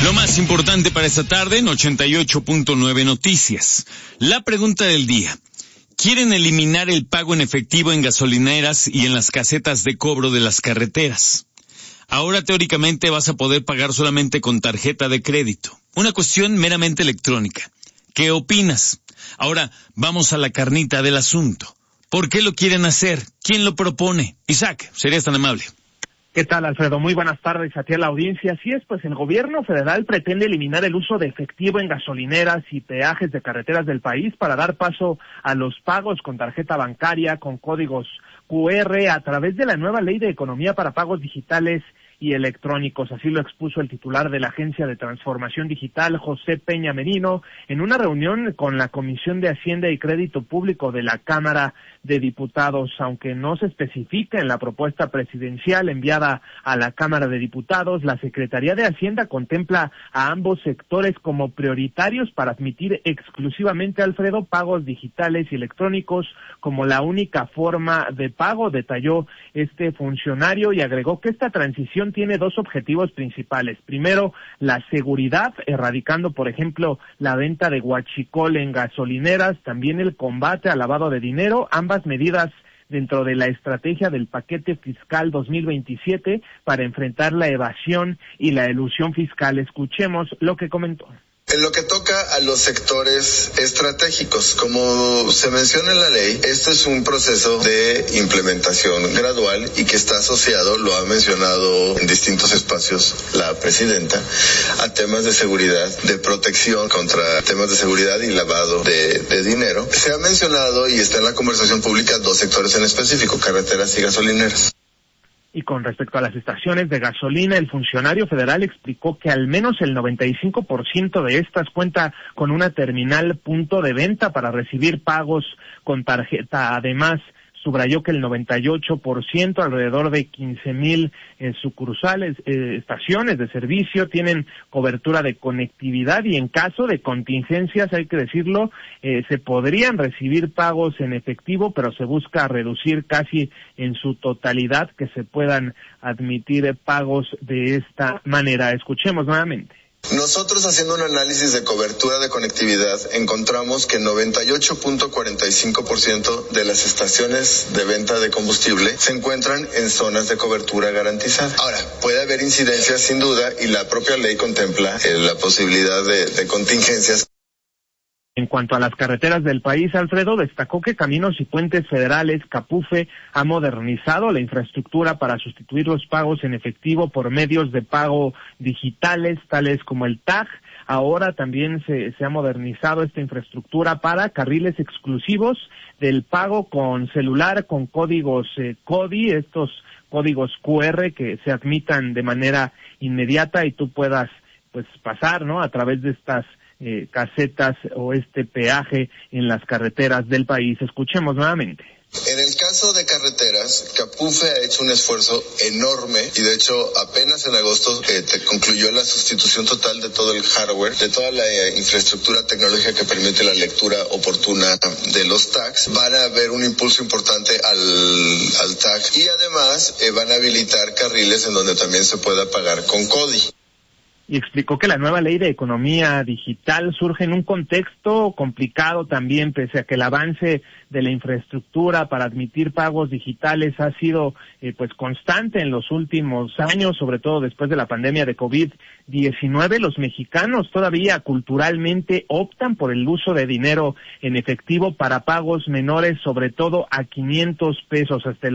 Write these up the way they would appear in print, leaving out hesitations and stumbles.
Lo más importante para esta tarde en 88.9 Noticias. La pregunta del día. Quieren eliminar el pago en efectivo en gasolineras y en las casetas de cobro de las carreteras. Ahora teóricamente vas a poder pagar solamente con tarjeta de crédito. Una cuestión meramente electrónica. ¿Qué opinas? Ahora vamos a la carnita del asunto. ¿Por qué lo quieren hacer? ¿Quién lo propone? Isaac, ¿serías tan amable? ¿Qué tal, Alfredo? Muy buenas tardes a ti a la audiencia. Así es, pues el gobierno federal pretende eliminar el uso de efectivo en gasolineras y peajes de carreteras del país para dar paso a los pagos con tarjeta bancaria, con códigos QR, a través de la nueva Ley de Economía para Pagos Digitales y Electrónicos. Así lo expuso el titular de la Agencia de Transformación Digital, José Peña Merino, en una reunión con la Comisión de Hacienda y Crédito Público de la Cámara de Diputados. Aunque no se especifica en la propuesta presidencial enviada a la Cámara de Diputados, la Secretaría de Hacienda contempla a ambos sectores como prioritarios para admitir exclusivamente, Alfredo, pagos digitales y electrónicos como la única forma de pago, detalló este funcionario, y agregó que esta transición tiene dos objetivos principales. Primero, la seguridad, erradicando, por ejemplo, la venta de huachicol en gasolineras, también el combate al lavado de dinero, ambas medidas dentro de la estrategia del paquete fiscal 2027 para enfrentar la evasión y la elusión fiscal. Escuchemos lo que comentó. En lo que toca a los sectores estratégicos, como se menciona en la ley, este es un proceso de implementación gradual y que está asociado, lo ha mencionado en distintos espacios la presidenta, a temas de seguridad, de protección contra temas de seguridad y lavado de dinero. Se ha mencionado y está en la conversación pública dos sectores en específico, carreteras y gasolineras. Y con respecto a las estaciones de gasolina, el funcionario federal explicó que al menos el 95% de estas cuenta con una terminal punto de venta para recibir pagos con tarjeta. Además, subrayó que el 98%, alrededor de 15,000 sucursales, estaciones de servicio, tienen cobertura de conectividad, y en caso de contingencias, hay que decirlo, se podrían recibir pagos en efectivo, pero se busca reducir casi en su totalidad que se puedan admitir pagos de esta manera. Escuchemos nuevamente. Nosotros, haciendo un análisis de cobertura de conectividad, encontramos que 98.45% de las estaciones de venta de combustible se encuentran en zonas de cobertura garantizada. Ahora, puede haber incidencias sin duda, y la propia ley contempla la posibilidad de contingencias. En cuanto a las carreteras del país, Alfredo, destacó que Caminos y Puentes Federales, Capufe, ha modernizado la infraestructura para sustituir los pagos en efectivo por medios de pago digitales, tales como el TAG. Ahora también se ha modernizado esta infraestructura para carriles exclusivos del pago con celular, con códigos CODI, estos códigos QR que se admitan de manera inmediata y tú puedas pues pasar, ¿no?, a través de estas casetas o este peaje en las carreteras del país. Escuchemos nuevamente. En el caso de carreteras, Capufe ha hecho un esfuerzo enorme y de hecho apenas en agosto concluyó la sustitución total de todo el hardware, de toda la infraestructura tecnológica que permite la lectura oportuna de los tags. Van a haber un impulso importante al tag y además van a habilitar carriles en donde también se pueda pagar con CODI. Y explicó que la nueva Ley de Economía Digital surge en un contexto complicado también, pese a que el avance de la infraestructura para admitir pagos digitales ha sido pues constante en los últimos años, sobre todo después de la pandemia de COVID-19. Los mexicanos todavía culturalmente optan por el uso de dinero en efectivo para pagos menores, sobre todo a 500 pesos. Hasta el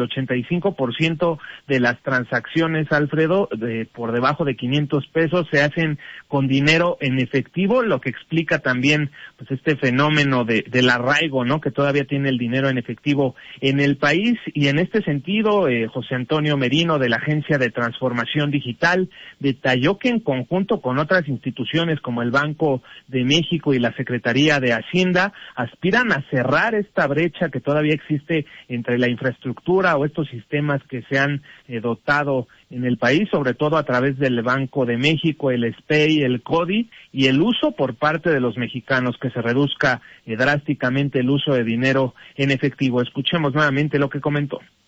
85% de las transacciones, Alfredo, por debajo de 500 pesos se hacen con dinero en efectivo, lo que explica también pues este fenómeno del arraigo, ¿no?, que todavía tiene el dinero en efectivo en el país. Y en este sentido, José Antonio Merino, de la Agencia de Transformación Digital, detalló que en conjunto con otras instituciones como el Banco de México y la Secretaría de Hacienda aspiran a cerrar esta brecha que todavía existe entre la infraestructura o estos sistemas que se han dotado en el país, sobre todo a través del Banco de México, el SPEI, el CODI, y el uso por parte de los mexicanos, que se reduzca drásticamente el uso de dinero en efectivo. Escuchemos nuevamente lo que comentó.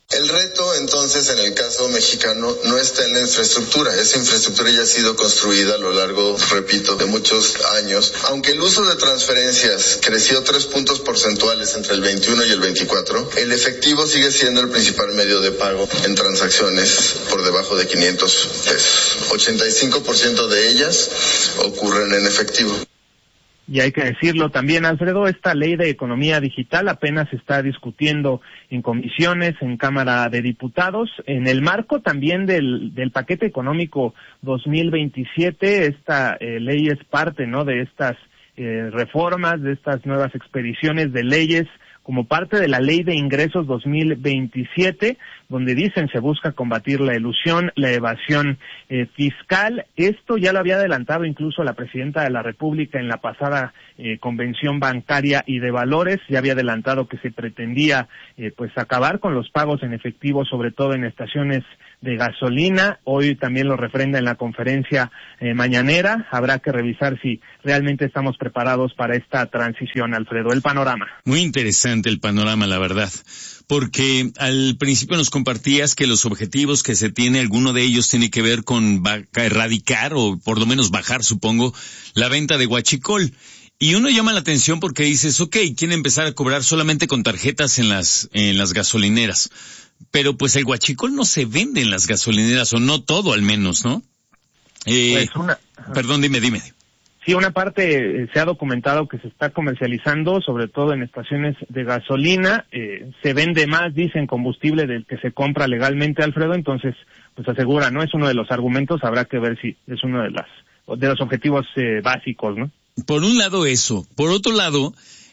El reto, entonces, en el caso mexicano, no está en la infraestructura. Esa infraestructura ya ha sido construida a lo largo, repito, de muchos años. Aunque el uso de transferencias creció 3 puntos porcentuales entre el 21 y el 24, el efectivo sigue siendo el principal medio de pago en transacciones por debajo de 500 pesos. 85% de ellas ocurren en efectivo. Y hay que decirlo también, Alfredo, esta ley de economía digital apenas se está discutiendo en comisiones, en Cámara de Diputados, en el marco también del paquete económico 2027. Esta ley es parte, ¿no?, de estas reformas, de estas nuevas expediciones de leyes, como parte de la Ley de Ingresos 2027, donde dicen se busca combatir la elusión, la evasión fiscal. Esto ya lo había adelantado incluso la Presidenta de la República en la pasada Convención Bancaria y de Valores. Ya había adelantado que se pretendía pues acabar con los pagos en efectivo, sobre todo en estaciones de gasolina. Hoy también lo refrenda en la conferencia mañanera. Habrá que revisar si realmente estamos preparados para esta transición, Alfredo. El panorama. Muy interesante el panorama, la verdad. Porque al principio nos compartías que los objetivos que se tiene, alguno de ellos tiene que ver con erradicar o por lo menos bajar, supongo, la venta de huachicol. Y uno llama la atención porque dices, quieren empezar a cobrar solamente con tarjetas en las gasolineras. Pero pues el huachicol no se vende en las gasolineras, o no todo al menos, ¿no? Perdón, dime. Sí, una parte se ha documentado que se está comercializando, sobre todo en estaciones de gasolina. Se vende más, dicen, combustible del que se compra legalmente, Alfredo. Entonces, pues asegura, ¿no? Es uno de los argumentos. Habrá que ver si es uno de los objetivos básicos, ¿no? Por un lado eso. Por otro lado,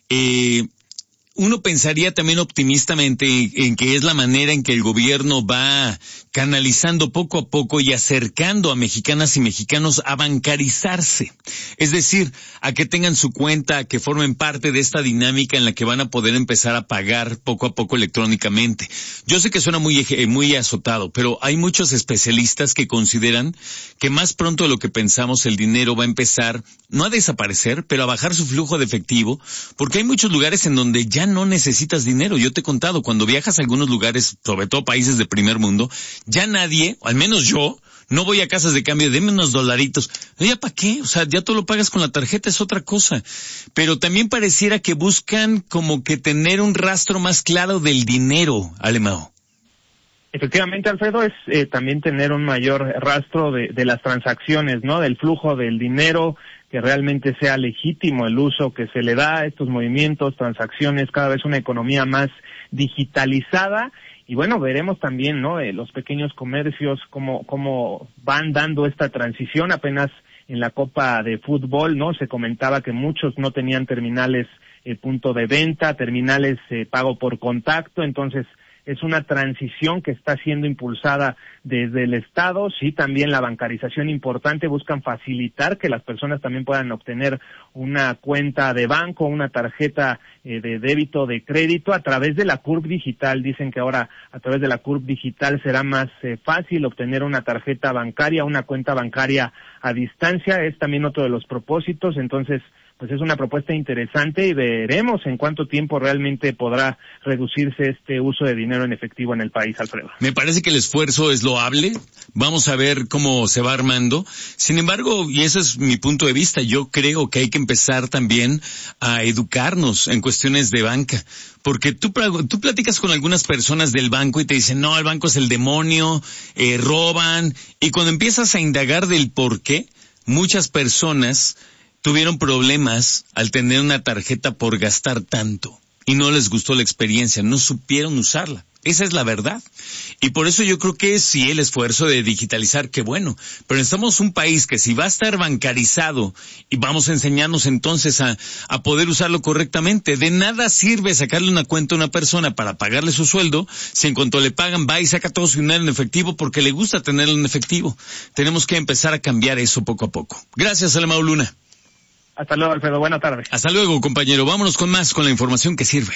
uno pensaría también optimistamente en que es la manera en que el gobierno va canalizando poco a poco y acercando a mexicanas y mexicanos a bancarizarse. Es decir, a que tengan su cuenta, a que formen parte de esta dinámica en la que van a poder empezar a pagar poco a poco electrónicamente. Yo sé que suena muy azotado, pero hay muchos especialistas que consideran que más pronto de lo que pensamos el dinero va a empezar, no a desaparecer, pero a bajar su flujo de efectivo, porque hay muchos lugares en donde ya no necesitas dinero. Yo te he contado, cuando viajas a algunos lugares, sobre todo países de primer mundo, ya nadie, o al menos yo, no voy a casas de cambio, deme unos dolaritos. ¿Ya para qué? O sea, ya tú lo pagas con la tarjeta, es otra cosa. Pero también pareciera que buscan como que tener un rastro más claro del dinero, Alemão. Efectivamente, Alfredo, es también tener un mayor rastro de las transacciones, ¿no? Del flujo del dinero, que realmente sea legítimo el uso que se le da a estos movimientos, transacciones, cada vez una economía más digitalizada. Y bueno, veremos también, ¿no? Los pequeños comercios, cómo van dando esta transición. Apenas en la Copa de Fútbol, ¿no? Se comentaba que muchos no tenían terminales punto de venta, terminales pago por contacto. Entonces, es una transición que está siendo impulsada desde el Estado. Sí, también la bancarización importante, buscan facilitar que las personas también puedan obtener una cuenta de banco, una tarjeta de débito, de crédito, a través de la CURP digital. Dicen que ahora a través de la CURP digital será más fácil obtener una tarjeta bancaria, una cuenta bancaria a distancia. Es también otro de los propósitos. Entonces, pues es una propuesta interesante y veremos en cuánto tiempo realmente podrá reducirse este uso de dinero en efectivo en el país, Alfredo. Me parece que el esfuerzo es loable. Vamos a ver cómo se va armando. Sin embargo, y ese es mi punto de vista, yo creo que hay que empezar también a educarnos en cuestiones de banca. Porque tú platicas con algunas personas del banco y te dicen, no, el banco es el demonio, roban. Y cuando empiezas a indagar del por qué, muchas personas tuvieron problemas al tener una tarjeta por gastar tanto y no les gustó la experiencia, no supieron usarla. Esa es la verdad. Y por eso yo creo que sí, el esfuerzo de digitalizar, qué bueno. Pero necesitamos un país que si va a estar bancarizado y vamos a enseñarnos entonces a poder usarlo correctamente. De nada sirve sacarle una cuenta a una persona para pagarle su sueldo si en cuanto le pagan va y saca todo su dinero en efectivo porque le gusta tenerlo en efectivo. Tenemos que empezar a cambiar eso poco a poco. Gracias, Alemão Luna. Hasta luego, Alfredo. Buena tarde. Hasta luego, compañero. Vámonos con la información que sirve.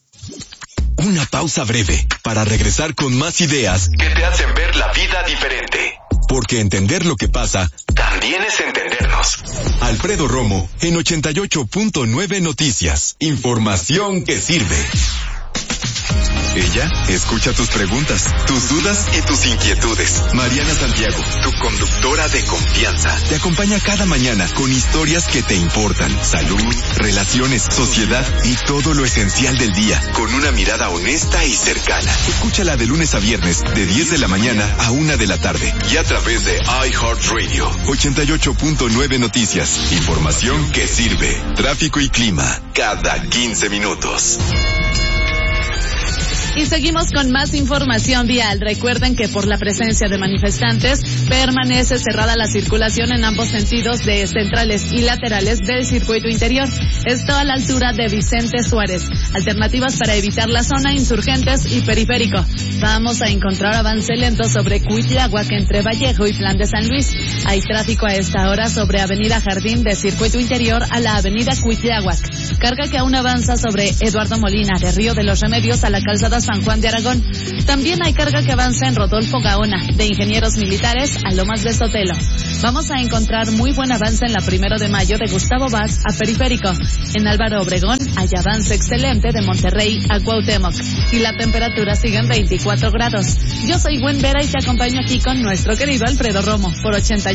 Una pausa breve para regresar con más ideas que te hacen ver la vida diferente. Porque entender lo que pasa también es entendernos. Alfredo Romo en 88.9 Noticias. Información que sirve. Ella escucha tus preguntas, tus dudas y tus inquietudes. Mariana Santiago, tu conductora de confianza, te acompaña cada mañana con historias que te importan. Salud, relaciones, sociedad y todo lo esencial del día, con una mirada honesta y cercana. Escúchala de lunes a viernes, de 10 de la mañana a 1 de la tarde. Y a través de iHeartRadio, 88.9 Noticias. Información que sirve. Tráfico y clima, cada 15 minutos. Y seguimos con más información vial. Recuerden que por la presencia de manifestantes permanece cerrada la circulación en ambos sentidos de centrales y laterales del circuito interior. Esto a la altura de Vicente Suárez. Alternativas para evitar la zona, Insurgentes y Periférico. Vamos a encontrar avance lento sobre Cuitláhuac entre Vallejo y Plan de San Luis. Hay tráfico a esta hora sobre Avenida Jardín de circuito interior a la Avenida Cuitláhuac. Carga que aún avanza sobre Eduardo Molina de Río de los Remedios a la calzada San Juan de Aragón. También hay carga que avanza en Rodolfo Gaona, de Ingenieros Militares a Lomas de Sotelo. Vamos a encontrar muy buen avance en la 1 de Mayo de Gustavo Vaz a Periférico. En Álvaro Obregón hay avance excelente de Monterrey a Cuauhtémoc. Y la temperatura sigue en 24 grados. Yo soy Gwen Vera y te acompaño aquí con nuestro querido Alfredo Romo por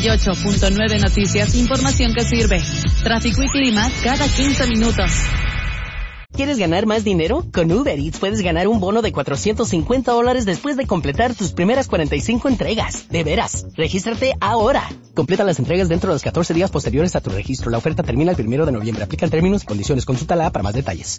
88.9 Noticias, información que sirve. Tráfico y clima cada 15 minutos. ¿Quieres ganar más dinero? Con Uber Eats puedes ganar un bono de $450 después de completar tus primeras 45 entregas. De veras, regístrate ahora. Completa las entregas dentro de los 14 días posteriores a tu registro. La oferta termina el 1 de noviembre. Aplican términos y condiciones. Consúltala para más detalles.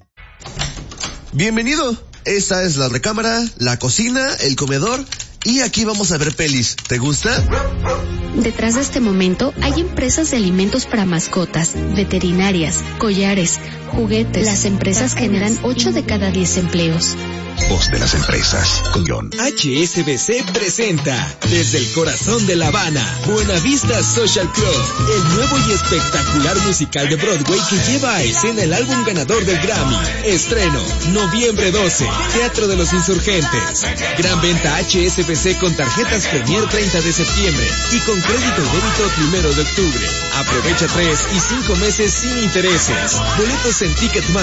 Bienvenido. Esta es la recámara, la cocina, el comedor y aquí vamos a ver pelis. ¿Te gusta? Detrás de este momento hay empresas de alimentos para mascotas, veterinarias, collares, juguetes. Las empresas generan 8 de cada 10 empleos. Voz de las empresas, con John. HSBC presenta desde el corazón de La Habana, Buenavista Social Club, el nuevo y espectacular musical de Broadway que lleva a escena el álbum ganador del Grammy. Estreno, noviembre 12, Teatro de los Insurgentes. Gran venta HSBC con tarjetas Premier 30 de septiembre y con crédito y débito 1 de octubre. Aprovecha 3 y 5 meses sin intereses. Boletos en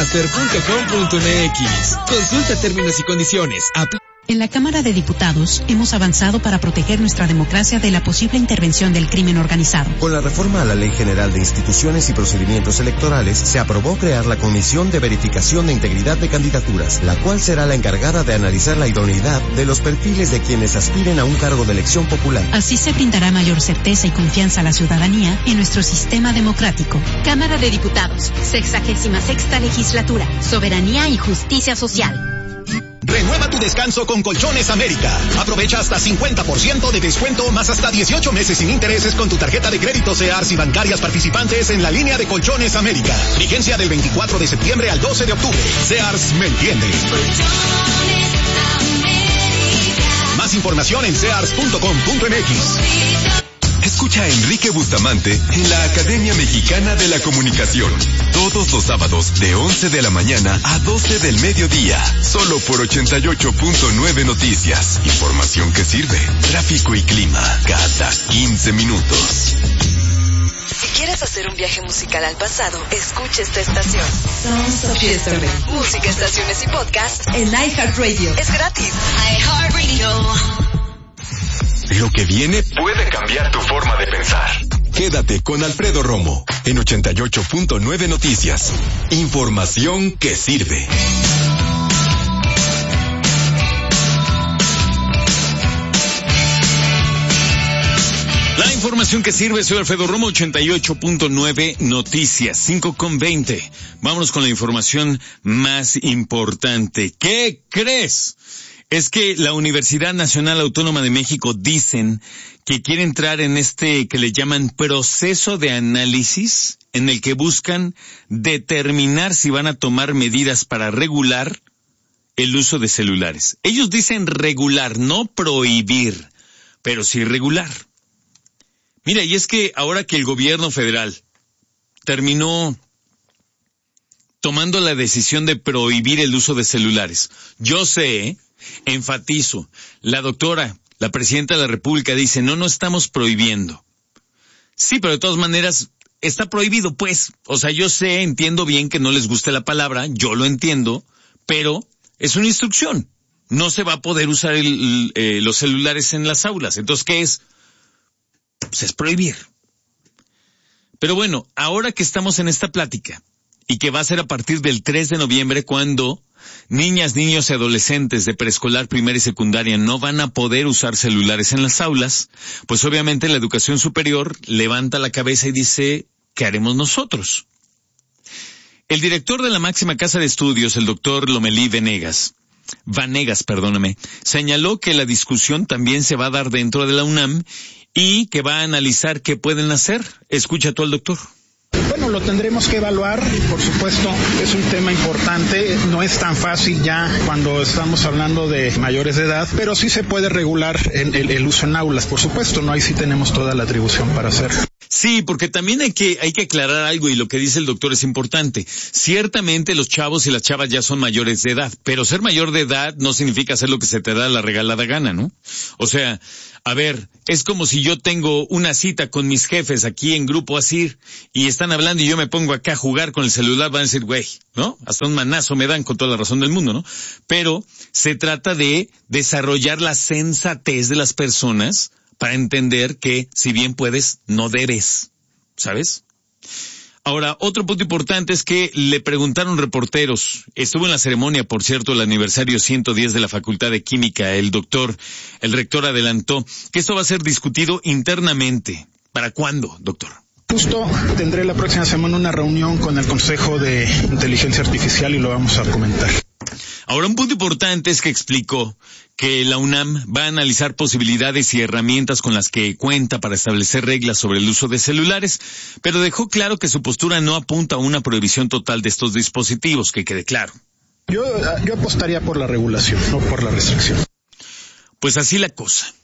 ticketmaster.com.mx. Consulta términos y condiciones. En la Cámara de Diputados hemos avanzado para proteger nuestra democracia de la posible intervención del crimen organizado. Con la reforma a la Ley General de Instituciones y Procedimientos Electorales, se aprobó crear la Comisión de Verificación de Integridad de Candidaturas, la cual será la encargada de analizar la idoneidad de los perfiles de quienes aspiren a un cargo de elección popular. Así se brindará mayor certeza y confianza a la ciudadanía en nuestro sistema democrático. Cámara de Diputados, 66ª Legislatura, Soberanía y Justicia Social. Renueva tu descanso con Colchones América. Aprovecha hasta 50% de descuento más hasta 18 meses sin intereses con tu tarjeta de crédito Sears y bancarias participantes en la línea de Colchones América. Vigencia del 24 de septiembre al 12 de octubre. Sears me entiende. Más información en sears.com.mx. Escucha a Enrique Bustamante en la Academia Mexicana de la Comunicación. Todos los sábados de 11 de la mañana a 12 del mediodía. Solo por 88.9 Noticias. Información que sirve. Tráfico y clima cada 15 minutos. Si quieres hacer un viaje musical al pasado, escucha esta estación. Sounds of Yesterday. Música, estaciones y podcasts en iHeartRadio. Es gratis. iHeartRadio. Lo que viene puede cambiar tu forma de pensar. Quédate con Alfredo Romo en 88.9 Noticias. Información que sirve. La información que sirve, soy Alfredo Romo, 88.9 Noticias, 5:20. Vámonos con la información más importante. ¿Qué crees? Es que la Universidad Nacional Autónoma de México dicen que quiere entrar en este que le llaman proceso de análisis, en el que buscan determinar si van a tomar medidas para regular el uso de celulares. Ellos dicen regular, no prohibir, pero sí regular. Mira, y es que ahora que el gobierno federal terminó tomando la decisión de prohibir el uso de celulares, yo sé, enfatizo, la doctora, la presidenta de la República dice, no estamos prohibiendo. Sí, pero de todas maneras está prohibido, pues. O sea, yo sé, entiendo bien que no les guste la palabra, yo lo entiendo, pero es una instrucción. no se va a poder usar los celulares en las aulas. Entonces, ¿qué es? Pues es prohibir. Pero bueno, ahora que estamos en esta plática, y que va a ser a partir del 3 de noviembre cuando niñas, niños y adolescentes de preescolar, primaria y secundaria no van a poder usar celulares en las aulas, pues obviamente la educación superior levanta la cabeza y dice, ¿qué haremos nosotros? El director de la máxima casa de estudios, el doctor Lomelí Vanegas, señaló que la discusión también se va a dar dentro de la UNAM y que va a analizar qué pueden hacer. Escucha tú al doctor. Bueno, lo tendremos que evaluar, por supuesto, es un tema importante, no es tan fácil ya cuando estamos hablando de mayores de edad, pero sí se puede regular el uso en aulas, por supuesto, ¿no? Ahí sí tenemos toda la atribución para hacerlo. Sí, porque también hay que aclarar algo y lo que dice el doctor es importante. Ciertamente los chavos y las chavas ya son mayores de edad, pero ser mayor de edad no significa hacer lo que se te da la regalada gana, ¿no? O sea, a ver, es como si yo tengo una cita con mis jefes aquí en Grupo ASIR y están hablando y yo me pongo acá a jugar con el celular, van a decir, güey, ¿no? Hasta un manazo me dan con toda la razón del mundo, ¿no? Pero se trata de desarrollar la sensatez de las personas para entender que si bien puedes, no debes, ¿sabes? Ahora, otro punto importante es que le preguntaron reporteros, estuvo en la ceremonia, por cierto, el aniversario 110 de la Facultad de Química, el rector adelantó que esto va a ser discutido internamente. ¿Para cuándo, doctor? Justo tendré la próxima semana una reunión con el Consejo de Inteligencia Artificial y lo vamos a comentar. Ahora, un punto importante es que explicó que la UNAM va a analizar posibilidades y herramientas con las que cuenta para establecer reglas sobre el uso de celulares, pero dejó claro que su postura no apunta a una prohibición total de estos dispositivos, que quede claro. Yo apostaría por la regulación, no por la restricción. Pues así la cosa.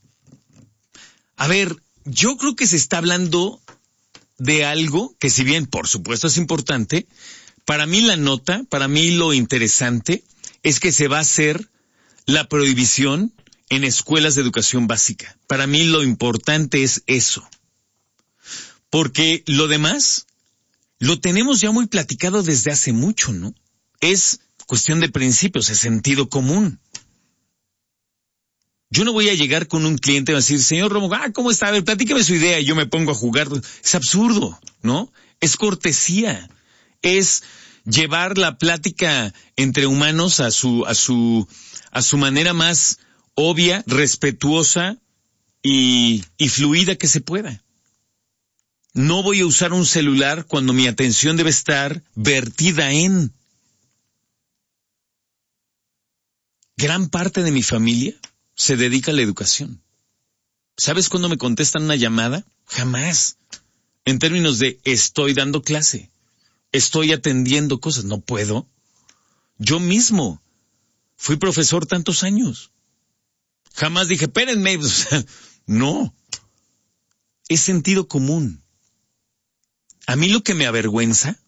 A ver, yo creo que se está hablando de algo que, si bien por supuesto es importante, para mí lo interesante es que se va a hacer la prohibición en escuelas de educación básica. Para mí lo importante es eso. Porque lo demás lo tenemos ya muy platicado desde hace mucho, ¿no? Es cuestión de principios, es sentido común. Yo no voy a llegar con un cliente y va a decir, señor Romo, ¿cómo está? A ver, platíqueme su idea y yo me pongo a jugar. Es absurdo, ¿no? Es cortesía. Es llevar la plática entre humanos a su manera más obvia, respetuosa y fluida que se pueda. No voy a usar un celular cuando mi atención debe estar vertida en. Gran parte de mi familia se dedica a la educación. ¿Sabes cuándo me contestan una llamada? Jamás. En términos de estoy dando clase, estoy atendiendo cosas, no puedo. Yo mismo fui profesor tantos años. Jamás dije, espérenme, no. Es sentido común. A mí lo que me avergüenza,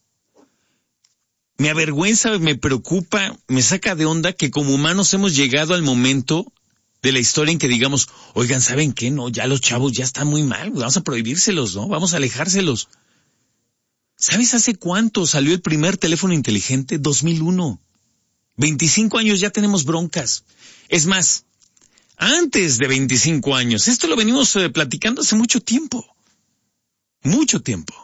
me preocupa, me saca de onda que como humanos hemos llegado al momento de la historia en que digamos, oigan, ¿saben qué? No, ya los chavos ya están muy mal, vamos a prohibírselos, ¿no? Vamos a alejárselos. ¿Sabes hace cuánto salió el primer teléfono inteligente? 2001. 25 años ya tenemos broncas. Es más, antes de 25 años. Esto lo venimos platicando hace mucho tiempo. Mucho tiempo.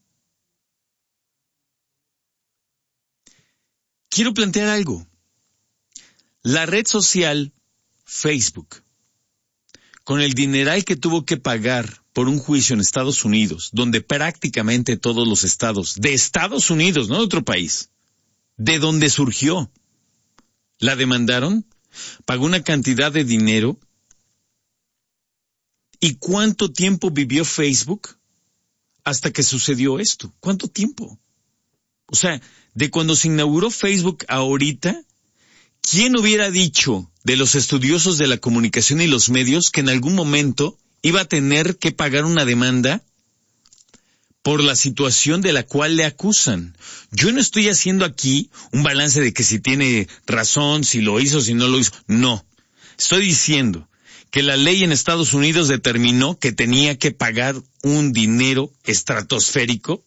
Quiero plantear algo. La red social Facebook, con el dineral que tuvo que pagar por un juicio en Estados Unidos, donde prácticamente todos los estados, de Estados Unidos, no de otro país, de donde surgió, la demandaron, pagó una cantidad de dinero. ¿Y cuánto tiempo vivió Facebook hasta que sucedió esto? ¿Cuánto tiempo? O sea, de cuando se inauguró Facebook a ahorita, ¿quién hubiera dicho de los estudiosos de la comunicación y los medios que en algún momento iba a tener que pagar una demanda por la situación de la cual le acusan? Yo no estoy haciendo aquí un balance de que si tiene razón, si lo hizo, si no lo hizo. No. Estoy diciendo que la ley en Estados Unidos determinó que tenía que pagar un dinero estratosférico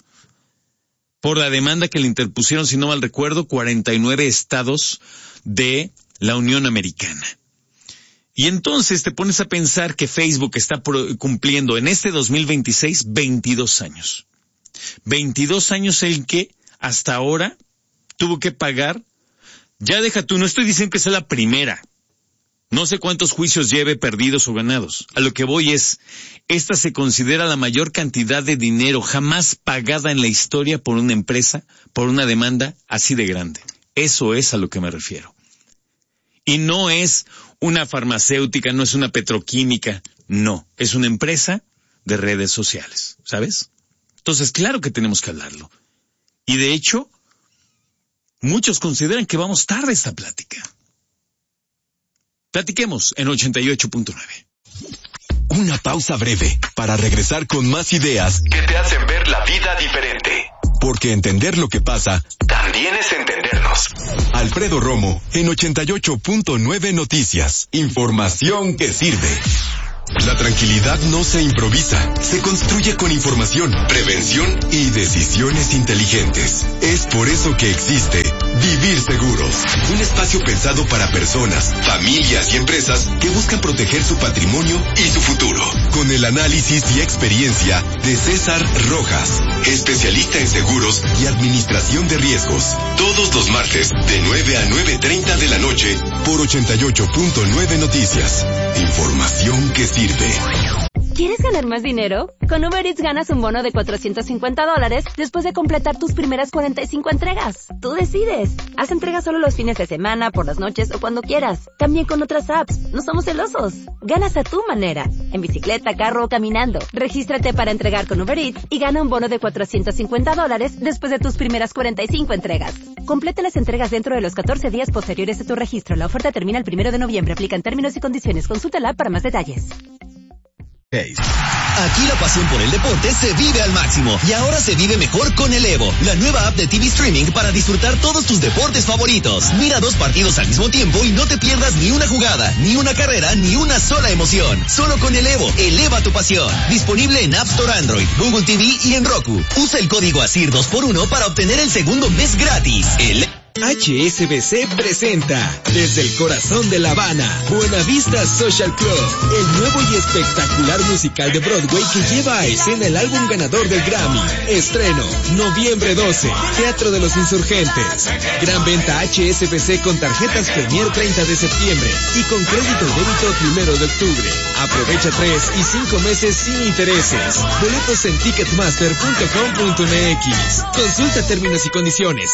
por la demanda que le interpusieron, si no mal recuerdo, 49 estados de la Unión Americana. Y entonces te pones a pensar que Facebook está cumpliendo en este 2026 22 años. 22 años en que hasta ahora tuvo que pagar. Ya deja tú, no estoy diciendo que sea la primera. No sé cuántos juicios lleve perdidos o ganados. A lo que voy es, esta se considera la mayor cantidad de dinero jamás pagada en la historia por una empresa, por una demanda así de grande. Eso es a lo que me refiero. Y no es una farmacéutica, no es una petroquímica, no. Es una empresa de redes sociales, ¿sabes? Entonces, claro que tenemos que hablarlo. Y de hecho, muchos consideran que vamos tarde a esta plática. Platiquemos en 88.9. Una pausa breve para regresar con más ideas que te hacen ver la vida diferente. Porque entender lo que pasa también es entendernos. Alfredo Romo en 88.9 Noticias. Información que sirve. La tranquilidad no se improvisa, se construye con información, prevención y decisiones inteligentes. Es por eso que existe Vivir Seguros, un espacio pensado para personas, familias y empresas que buscan proteger su patrimonio y su futuro. Con el análisis y experiencia de César Rojas, especialista en seguros y administración de riesgos. Todos los martes de 9 a 9:30 de la noche por 88.9 Noticias. Información que sirve. ¿Quieres ganar más dinero? Con Uber Eats ganas un bono de $450 después de completar tus primeras 45 entregas. Tú decides. Haz entregas solo los fines de semana, por las noches o cuando quieras. También con otras apps. No somos celosos. Ganas a tu manera. En bicicleta, carro o caminando. Regístrate para entregar con Uber Eats y gana un bono de $450 después de tus primeras 45 entregas. Completa las entregas dentro de los 14 días posteriores a tu registro. La oferta termina el 1 de noviembre. Aplican términos y condiciones. Consulta la app para más detalles. Aquí la pasión por el deporte se vive al máximo y ahora se vive mejor con el Evo, la nueva app de TV Streaming para disfrutar todos tus deportes favoritos. Mira 2 partidos al mismo tiempo y no te pierdas ni una jugada, ni una carrera, ni una sola emoción. Solo con el Evo, eleva tu pasión. Disponible en App Store Android, Google TV y en Roku. Usa el código ASIR 2x1 para obtener el segundo mes gratis. HSBC presenta desde el corazón de La Habana, Buenavista Social Club, el nuevo y espectacular musical de Broadway que lleva a escena el álbum ganador del Grammy. Estreno, noviembre 12, Teatro de los Insurgentes. Gran venta HSBC con tarjetas Premier 30 de septiembre y con crédito y débito 1 de octubre. Aprovecha 3 y 5 meses sin intereses. Boletos en ticketmaster.com.mx. Consulta términos y condiciones.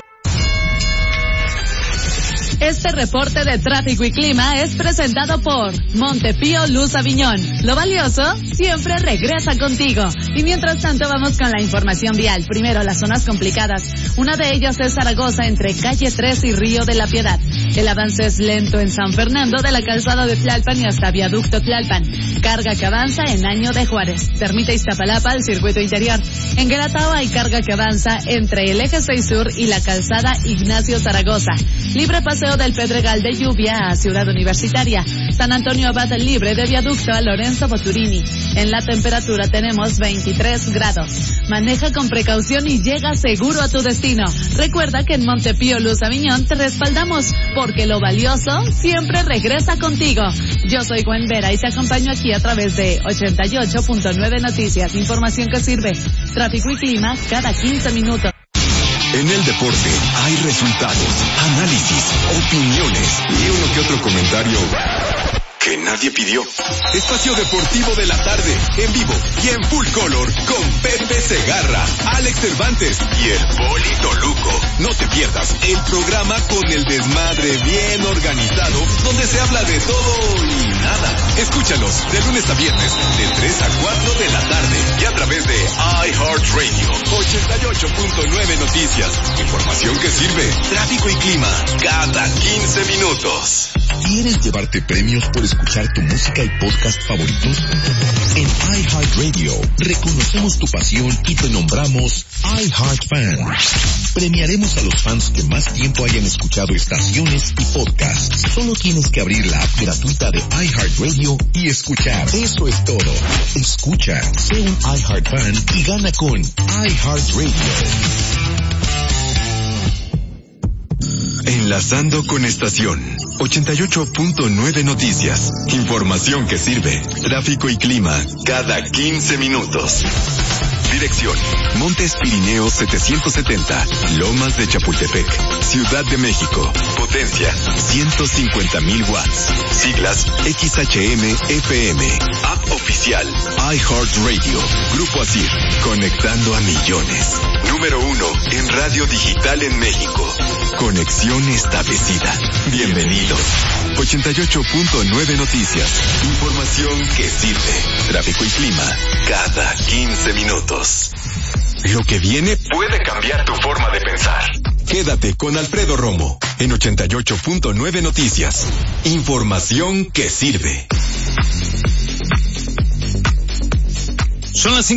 Este reporte de tráfico y clima es presentado por Montepío Luz Aviñón. Lo valioso siempre regresa contigo. Y mientras tanto vamos con la información vial. Primero, las zonas complicadas. Una de ellas es Zaragoza entre calle 3 y Río de la Piedad. El avance es lento en San Fernando de la calzada de Tlalpan y hasta Viaducto Tlalpan. Carga que avanza en Año de Juárez. Termita Iztapalapa al circuito interior. En Gueratao hay carga que avanza entre el eje 6 Sur y la calzada Ignacio Zaragoza. Libre paseo del Pedregal de Lluvia a Ciudad Universitaria. San Antonio Abad libre de Viaducto a Lorenzo Boturini. En la temperatura tenemos 23 grados. Maneja con precaución y llega seguro a tu destino. Recuerda que en Montepío Luz Aviñón te respaldamos porque lo valioso siempre regresa contigo. Yo soy Gwen Vera y te acompaño aquí a través de 88.9 Noticias. Información que sirve. Tráfico y clima cada 15 minutos. En el deporte hay resultados, análisis, opiniones y uno que otro comentario que nadie pidió. Espacio Deportivo de la Tarde, en vivo y en full color, con Pepe Segarra, Alex Cervantes y el Polito Luco. No te pierdas el programa con el desmadre bien organizado, donde se habla de todo y nada. Escúchalos de lunes a viernes, de 3 a 4 de la tarde y a través de iHeartRadio, 88.9 Noticias. Información que sirve, tráfico y clima, cada 15 minutos. ¿Quieres llevarte premios por escuchar tu música y podcast favoritos? En iHeartRadio reconocemos tu pasión y te nombramos iHeartFan. Premiaremos a los fans que más tiempo hayan escuchado estaciones y podcasts. Solo tienes que abrir la app gratuita de iHeartRadio y escuchar. Eso es todo. Escucha, sé un iHeartFan y gana con iHeartRadio. Enlazando con estación. 88.9 Noticias. Información que sirve. Tráfico y clima cada 15 minutos. Dirección: Montes Pirineos 770, Lomas de Chapultepec, Ciudad de México. Potencia: 150,000 watts. Siglas: XHM-FM. App oficial: iHeartRadio. Grupo ASIR, conectando a millones. Número 1 en radio digital en México. Conexión establecida. Bienvenidos. 88.9 Noticias. Información que sirve. Tráfico y clima cada 15 minutos. Lo que viene puede cambiar tu forma de pensar. Quédate con Alfredo Romo en 88.9 Noticias. Información que sirve. Son las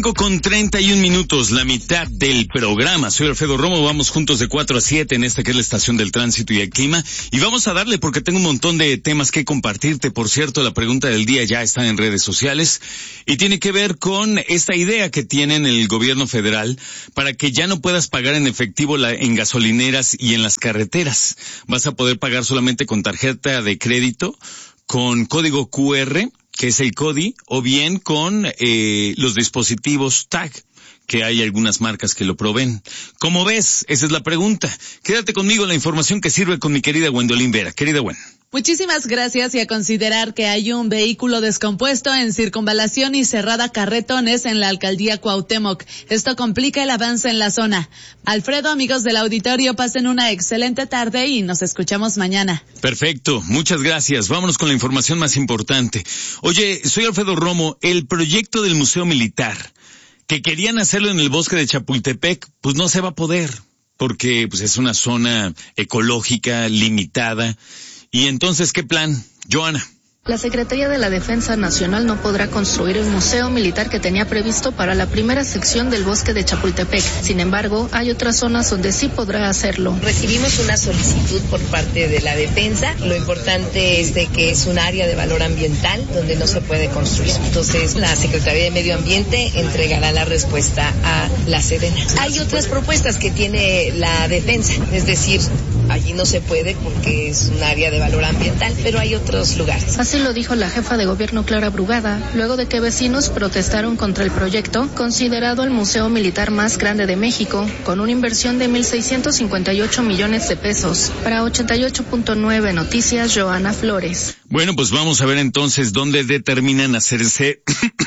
5:31, la mitad del programa. Soy Alfredo Romo, vamos juntos de 4 a 7 en esta que es la estación del tránsito y el clima. Y vamos a darle porque tengo un montón de temas que compartirte. Por cierto, la pregunta del día ya está en redes sociales y tiene que ver con esta idea que tienen el gobierno federal para que ya no puedas pagar en efectivo en gasolineras y en las carreteras. Vas a poder pagar solamente con tarjeta de crédito, con código QR, que es el CODI, o bien con los dispositivos TAG, que hay algunas marcas que lo proveen. ¿Cómo ves? Esa es la pregunta. Quédate conmigo en la información que sirve con mi querida Gwendolyn Vera. Querida Gwen. Muchísimas gracias, y a considerar que hay un vehículo descompuesto en Circunvalación y Cerrada Carretones en la alcaldía Cuauhtémoc. Esto complica el avance en la zona. Alfredo, amigos del auditorio, pasen una excelente tarde y nos escuchamos mañana. Perfecto, muchas gracias. Vámonos con la información más importante. Oye, soy Alfredo Romo. El proyecto del Museo Militar, que querían hacerlo en el bosque de Chapultepec, pues no se va a poder, porque pues es una zona ecológica limitada. ¿Y entonces qué plan, Joana? La Secretaría de la Defensa Nacional no podrá construir el museo militar que tenía previsto para la primera sección del bosque de Chapultepec. Sin embargo, hay otras zonas donde sí podrá hacerlo. Recibimos una solicitud por parte de la defensa. Lo importante es de que es un área de valor ambiental donde no se puede construir. Entonces, la Secretaría de Medio Ambiente entregará la respuesta a la Sedena. Hay otras propuestas que tiene la defensa, es decir, allí no se puede porque es un área de valor ambiental, pero hay otros lugares. Así lo dijo la jefa de gobierno Clara Brugada, luego de que vecinos protestaron contra el proyecto, considerado el museo militar más grande de México, con una inversión de 1,658 millones de pesos. Para 88.9 Noticias, Joana Flores. Bueno, pues vamos a ver entonces dónde determinan hacerse,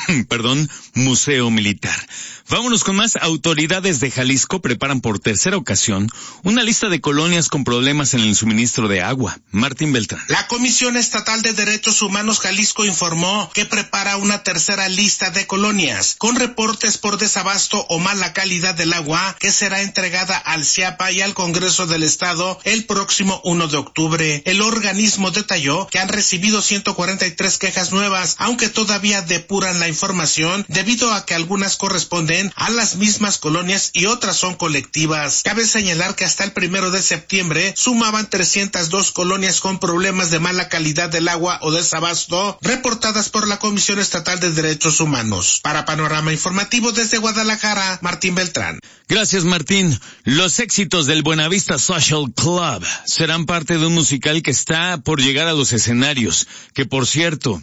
museo militar. Vámonos con más. Autoridades de Jalisco preparan por tercera ocasión una lista de colonias con problemas en el suministro de agua. Martín Beltrán. La Comisión Estatal de Derechos Humanos Jalisco informó que prepara una tercera lista de colonias con reportes por desabasto o mala calidad del agua que será entregada al CIAPA y al Congreso del Estado el próximo 1 de octubre. El organismo detalló que han recibido 143 quejas nuevas, aunque todavía depuran la información debido a que algunas corresponden a las mismas colonias y otras son colectivas. Cabe señalar que hasta el 1 de septiembre sumaban 302 colonias con problemas de mala calidad del agua o desabasto reportadas por la Comisión Estatal de Derechos Humanos. Para Panorama Informativo desde Guadalajara, Martín Beltrán. Gracias, Martín. Los éxitos del Buenavista Social Club serán parte de un musical que está por llegar a los escenarios, que por cierto,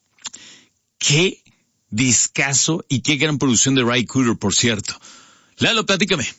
qué discazo y qué gran producción de Ray Cooder, por cierto. Lalo, platícame.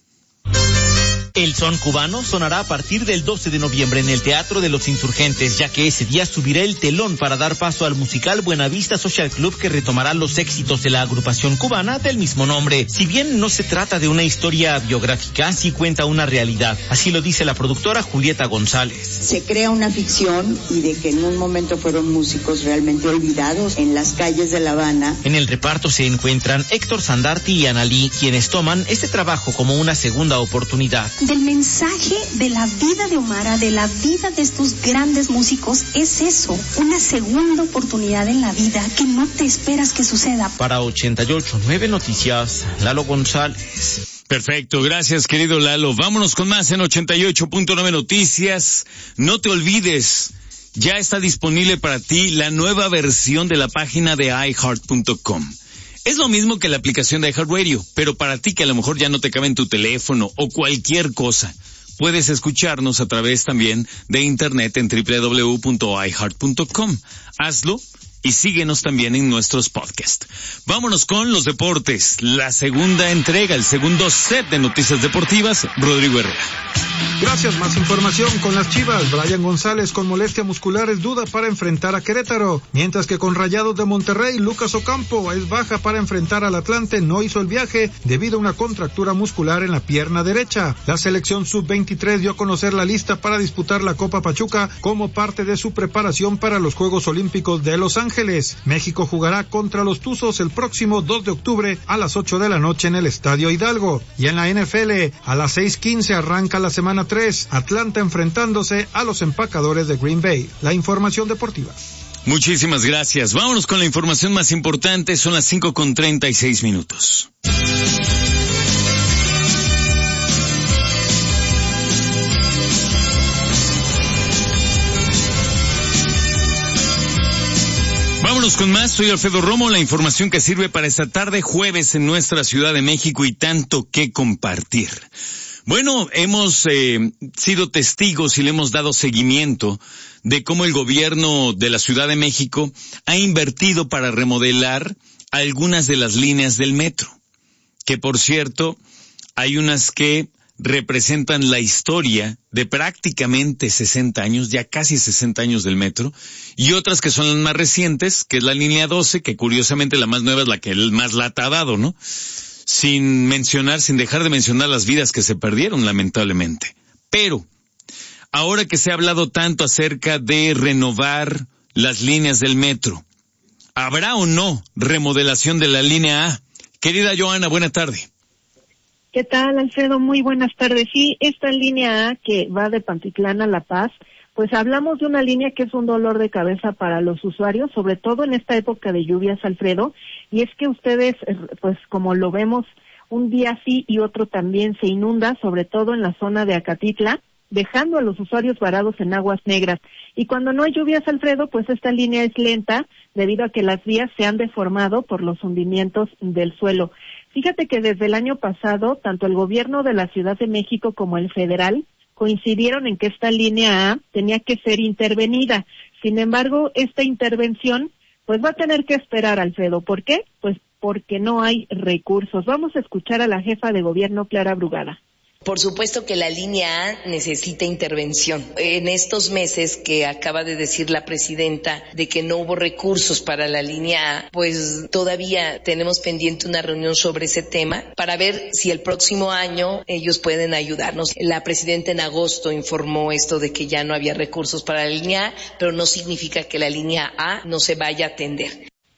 El son cubano sonará a partir del 12 de noviembre en el Teatro de los Insurgentes, ya que ese día subirá el telón para dar paso al musical Buenavista Social Club, que retomará los éxitos de la agrupación cubana del mismo nombre. Si bien no se trata de una historia biográfica, sí cuenta una realidad. Así lo dice la productora Julieta González. Se crea una ficción y de que en un momento fueron músicos realmente olvidados en las calles de La Habana. En el reparto se encuentran Héctor Sandarti y Analí, quienes toman este trabajo como una segunda oportunidad. Del mensaje de la vida de Omara, de la vida de estos grandes músicos, es eso, una segunda oportunidad en la vida que no te esperas que suceda. Para 88.9 Noticias, Lalo González. Perfecto, gracias querido Lalo. Vámonos con más en 88.9 Noticias. No te olvides, ya está disponible para ti la nueva versión de la página de iHeart.com. Es lo mismo que la aplicación de iHeartRadio, pero para ti que a lo mejor ya no te cabe en tu teléfono o cualquier cosa. puedes escucharnos a través también de internet en www.iheart.com. Hazlo y síguenos también en nuestros podcasts. Vámonos con los deportes. La segunda entrega, el segundo set de noticias deportivas. Rodrigo Herrera. Gracias, más información con las Chivas. Brian González con molestia muscular es duda para enfrentar a Querétaro, mientras que con Rayados de Monterrey, Lucas Ocampo es baja para enfrentar al Atlante, no hizo el viaje debido a una contractura muscular en la pierna derecha. La selección sub-23 dio a conocer la lista para disputar la Copa Pachuca como parte de su preparación para los Juegos Olímpicos de Los Ángeles. México jugará contra los Tuzos el próximo 2 de octubre a las 8 de la noche en el Estadio Hidalgo. Y en la NFL, a las 6:15 arranca la semana 3, Atlanta enfrentándose a los Empacadores de Green Bay. La información deportiva. Muchísimas gracias. Vámonos con la información más importante. Son las 5:36. Vámonos con más. Soy Alfredo Romo. La información que sirve para esta tarde, jueves en nuestra Ciudad de México, y tanto que compartir. Bueno, hemos sido testigos y le hemos dado seguimiento de cómo el gobierno de la Ciudad de México ha invertido para remodelar algunas de las líneas del metro, que por cierto, hay unas que representan la historia de prácticamente 60 años, ya casi 60 años del metro, y otras que son las más recientes, que es la línea 12, que curiosamente la más nueva es la que más lata ha dado, ¿no? Sin dejar de mencionar las vidas que se perdieron, lamentablemente. Pero, ahora que se ha hablado tanto acerca de renovar las líneas del metro, ¿habrá o no remodelación de la línea A? Querida Joana, buena tarde. ¿Qué tal, Alfredo? Muy buenas tardes. Sí, esta línea A que va de Pantitlán a La Paz, pues hablamos de una línea que es un dolor de cabeza para los usuarios, sobre todo en esta época de lluvias, Alfredo, y es que ustedes, pues como lo vemos, un día sí y otro también se inunda, sobre todo en la zona de Acatitla, dejando a los usuarios varados en aguas negras. Y cuando no hay lluvias, Alfredo, pues esta línea es lenta debido a que las vías se han deformado por los hundimientos del suelo. Fíjate que desde el año pasado, tanto el gobierno de la Ciudad de México como el federal coincidieron en que esta línea A tenía que ser intervenida. Sin embargo, esta intervención pues va a tener que esperar, Alfredo. ¿Por qué? Pues porque no hay recursos. Vamos a escuchar a la jefa de gobierno, Clara Brugada. Por supuesto que la línea A necesita intervención. En estos meses que acaba de decir la presidenta de que no hubo recursos para la línea A, pues todavía tenemos pendiente una reunión sobre ese tema para ver si el próximo año ellos pueden ayudarnos. La presidenta en agosto informó esto de que ya no había recursos para la línea A, pero no significa que la línea A no se vaya a atender.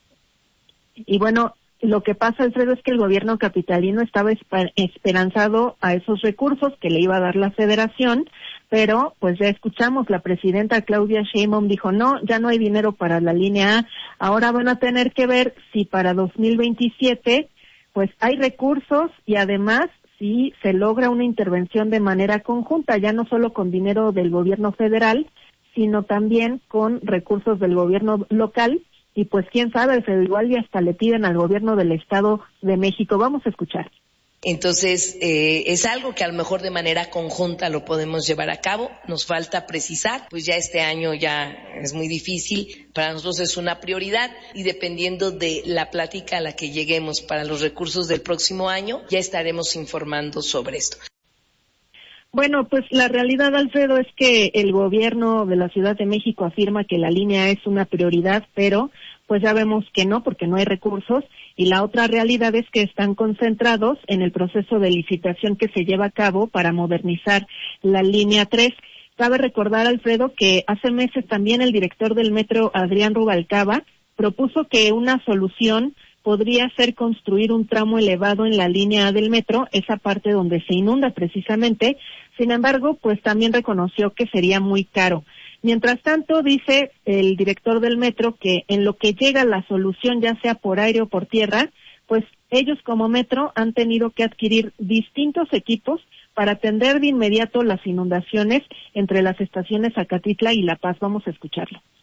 Y bueno, lo que pasa, Alfredo, es que el gobierno capitalino estaba esperanzado a esos recursos que le iba a dar la federación, pero pues ya escuchamos, la presidenta Claudia Sheinbaum dijo, no, ya no hay dinero para la línea A, ahora van a tener que ver si para 2027 pues hay recursos y además si se logra una intervención de manera conjunta, ya no solo con dinero del gobierno federal, sino también con recursos del gobierno local. Y pues quién sabe, igual y hasta le piden al gobierno del Estado de México. Vamos a escuchar. Entonces, es algo que a lo mejor de manera conjunta lo podemos llevar a cabo. Nos falta precisar, pues ya este año ya es muy difícil. Para nosotros es una prioridad y dependiendo de la plática a la que lleguemos para los recursos del próximo año, ya estaremos informando sobre esto. Bueno, pues la realidad, Alfredo, es que el gobierno de la Ciudad de México afirma que la línea es una prioridad, pero pues ya vemos que no, porque no hay recursos, y la otra realidad es que están concentrados en el proceso de licitación que se lleva a cabo para modernizar la línea 3. Cabe recordar, Alfredo, que hace meses también el director del metro, Adrián Rubalcaba, propuso que una solución podría ser construir un tramo elevado en la línea A del metro, esa parte donde se inunda precisamente. Sin embargo, pues también reconoció que sería muy caro. Mientras tanto, dice el director del metro que en lo que llega la solución, ya sea por aire o por tierra, pues ellos como metro han tenido que adquirir distintos equipos para atender de inmediato las inundaciones entre las estaciones Acatitla y La Paz. Vamos a escucharlo.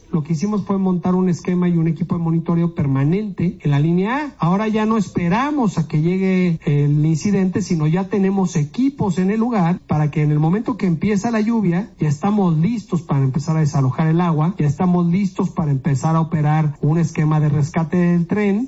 lo que hicimos fue montar un esquema y un equipo de monitoreo permanente en la línea A. Ahora ya no esperamos a que llegue el incidente, sino ya tenemos equipos en el lugar para que en el momento que empieza la lluvia, ya estamos listos para empezar a desalojar el agua, ya estamos listos para empezar a operar un esquema de rescate del tren.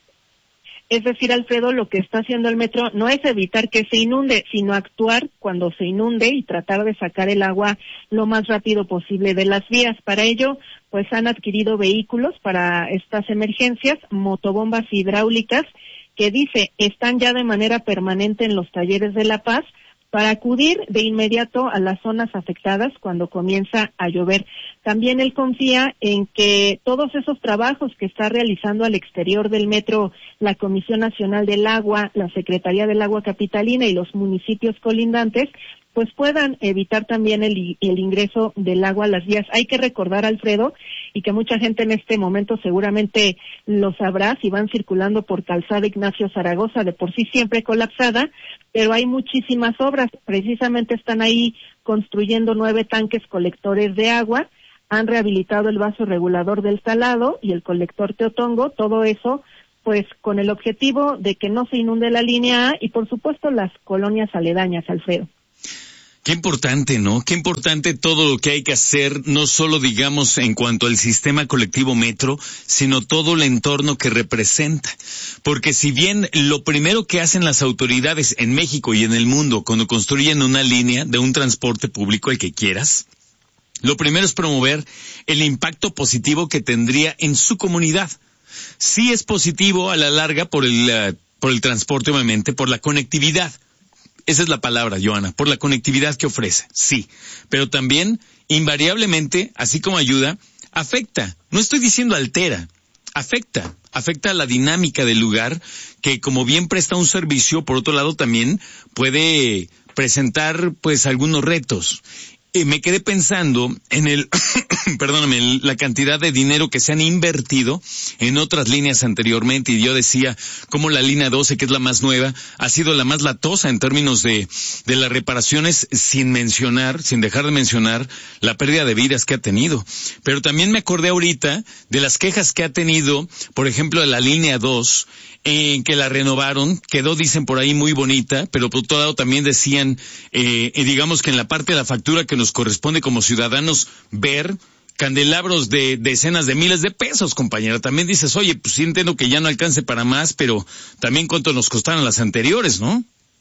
Es decir, Alfredo, lo que está haciendo el metro no es evitar que se inunde, sino actuar cuando se inunde y tratar de sacar el agua lo más rápido posible de las vías. Para ello, pues han adquirido vehículos para estas emergencias, motobombas hidráulicas, que dice están ya de manera permanente en los talleres de La Paz, para acudir de inmediato a las zonas afectadas cuando comienza a llover. También él confía en que todos esos trabajos que está realizando al exterior del metro la Comisión Nacional del Agua, la Secretaría del Agua Capitalina y los municipios colindantes, pues puedan evitar también el ingreso del agua a las vías. Hay que recordar, Alfredo, y que mucha gente en este momento seguramente lo sabrá, si van circulando por Calzada Ignacio Zaragoza, de por sí siempre colapsada, pero hay muchísimas obras. Precisamente están ahí construyendo 9 tanques colectores de agua, han rehabilitado el vaso regulador del Salado y el colector Teotongo, todo eso pues con el objetivo de que no se inunde la línea A y por supuesto las colonias aledañas, Alfredo. Qué importante, ¿no? Qué importante todo lo que hay que hacer, no solo digamos en cuanto al sistema colectivo metro, sino todo el entorno que representa. Porque si bien lo primero que hacen las autoridades en México y en el mundo cuando construyen una línea de un transporte público, el que quieras, lo primero es promover el impacto positivo que tendría en su comunidad. Sí es positivo a la larga por el transporte, obviamente, por la conectividad. Esa es la palabra, Joana, por la conectividad que ofrece, sí. Pero también, invariablemente, así como ayuda, afecta. No estoy diciendo altera, afecta a la dinámica del lugar, que como bien presta un servicio, por otro lado también puede presentar, pues, algunos retos. Me quedé pensando en perdóname, la cantidad de dinero que se han invertido en otras líneas anteriormente, y yo decía cómo la línea 12, que es la más nueva, ha sido la más latosa en términos de las reparaciones, sin dejar de mencionar la pérdida de vidas que ha tenido. Pero también me acordé ahorita de las quejas que ha tenido, por ejemplo, de la línea 2, en que la renovaron, quedó, dicen por ahí, muy bonita, pero por otro lado también decían, digamos que en la parte de la factura que nos corresponde como ciudadanos ver, candelabros de decenas de miles de pesos, compañera. También dices, oye, pues sí entiendo que ya no alcance para más, pero también cuánto nos costaron las anteriores, ¿no?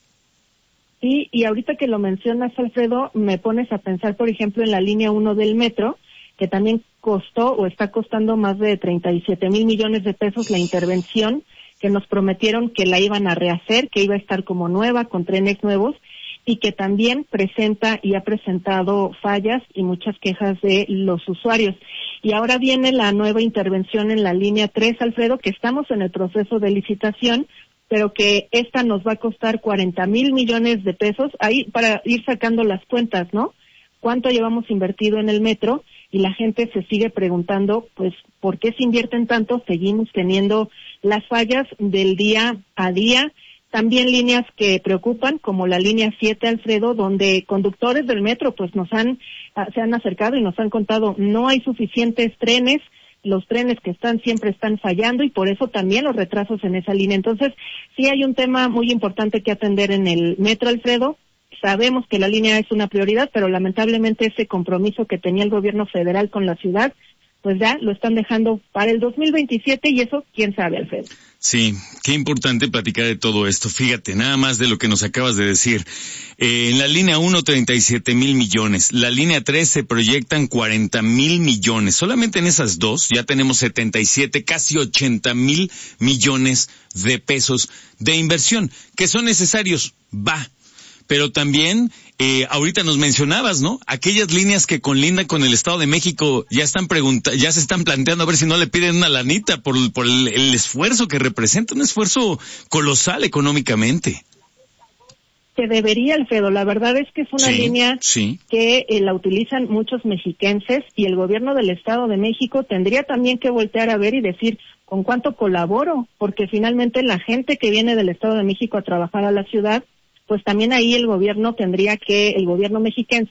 Sí, y ahorita que lo mencionas, Alfredo, me pones a pensar, por ejemplo, en la línea 1 del metro, que también costó o está costando más de 37,000 millones de pesos la intervención, que nos prometieron que la iban a rehacer, que iba a estar como nueva, con trenes nuevos, y que también presenta y ha presentado fallas y muchas quejas de los usuarios. Y ahora viene la nueva intervención en la línea 3, Alfredo, que estamos en el proceso de licitación, pero que esta nos va a costar 40,000 millones de pesos, ahí para ir sacando las cuentas, ¿no? ¿Cuánto llevamos invertido en el metro? Y la gente se sigue preguntando, pues, ¿por qué se invierten tanto? Seguimos teniendo las fallas del día a día. También líneas que preocupan, como la línea 7, Alfredo, donde conductores del metro pues se han acercado y nos han contado, no hay suficientes trenes, los trenes que siempre están fallando, y por eso también los retrasos en esa línea. Entonces, sí hay un tema muy importante que atender en el metro, Alfredo. Sabemos que la línea es una prioridad, pero lamentablemente ese compromiso que tenía el gobierno federal con la ciudad, pues ya lo están dejando para el 2027, y eso, quién sabe, Alfredo. Sí, qué importante platicar de todo esto. Fíjate, nada más de lo que nos acabas de decir. En la línea 1, 37,000 millones. La línea 3 se proyectan 40,000 millones. Solamente en esas dos ya tenemos 77, casi 80,000 millones de pesos de inversión, que son necesarios. Va. Pero también, ahorita nos mencionabas, ¿no? Aquellas líneas que colindan con el Estado de México ya se están planteando a ver si no le piden una lanita por el esfuerzo que representa, un esfuerzo colosal económicamente. Que debería, Alfredo. La verdad es que es una línea que la utilizan muchos mexiquenses, y el gobierno del Estado de México tendría también que voltear a ver y decir con cuánto colaboro, porque finalmente la gente que viene del Estado de México a trabajar a la ciudad, pues también ahí el gobierno mexiquense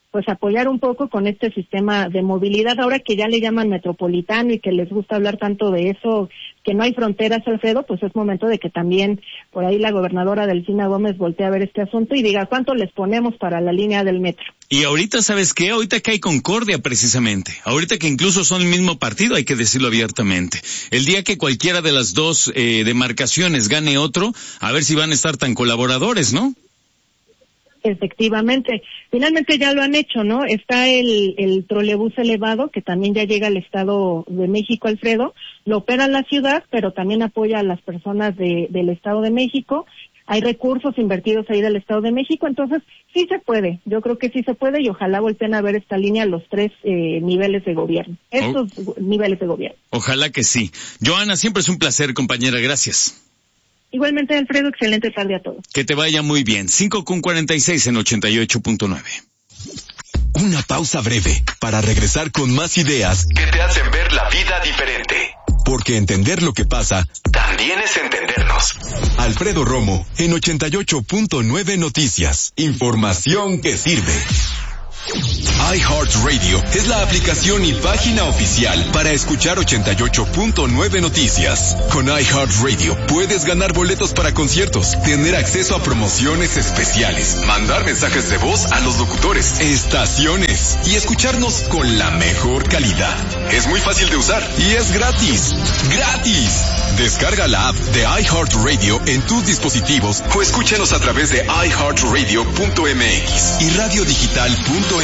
pues apoyar un poco con este sistema de movilidad, ahora que ya le llaman metropolitano y que les gusta hablar tanto de eso, que no hay fronteras, Alfredo, pues es momento de que también por ahí la gobernadora Delfina Gómez voltee a ver este asunto y diga cuánto les ponemos para la línea del metro. Y ahorita, ¿sabes qué? Ahorita que hay concordia precisamente, ahorita que incluso son el mismo partido, hay que decirlo abiertamente. El día que cualquiera de las dos demarcaciones gane otro, a ver si van a estar tan colaboradores, ¿no? Efectivamente, finalmente ya lo han hecho, ¿no? Está el trolebús elevado, que también ya llega al Estado de México, Alfredo, lo opera la ciudad, pero también apoya a las personas del Estado de México. Hay recursos invertidos ahí del Estado de México, entonces sí se puede, yo creo que sí se puede y ojalá volteen a ver esta línea los tres niveles de gobierno, niveles de gobierno. Ojalá que sí. Joana, siempre es un placer, compañera, gracias. Igualmente, Alfredo, excelente tarde a todos. Que te vaya muy bien. 5:46 en 88.9. Una pausa breve para regresar con más ideas que te hacen ver la vida diferente. Porque entender lo que pasa también es entendernos. Alfredo Romo en 88.9 Noticias. Información que sirve. iHeartRadio es la aplicación y página oficial para escuchar 88.9 Noticias. Con iHeartRadio puedes ganar boletos para conciertos, tener acceso a promociones especiales, mandar mensajes de voz a los locutores, estaciones y escucharnos con la mejor calidad. Es muy fácil de usar y es gratis. ¡Gratis! Descarga la app de iHeartRadio en tus dispositivos o escúchanos a través de iHeartRadio.mx y radiodigital.mx.